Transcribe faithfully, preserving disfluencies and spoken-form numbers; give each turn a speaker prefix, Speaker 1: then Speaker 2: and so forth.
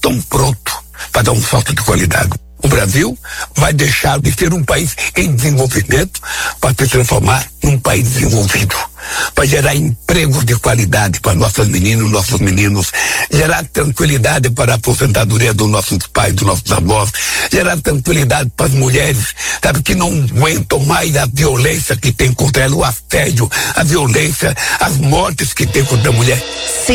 Speaker 1: estão prontos para dar um salto de qualidade. O Brasil vai deixar de ser um país em desenvolvimento para se transformar num país desenvolvido, para gerar empregos de qualidade para nossas meninas, nossos meninos, gerar tranquilidade para a aposentadoria dos nossos pais, dos nossos avós, gerar tranquilidade para as mulheres, sabe, que não aguentam mais a violência que tem contra ela, o assédio, a violência, as mortes que tem contra a mulher.
Speaker 2: Sim.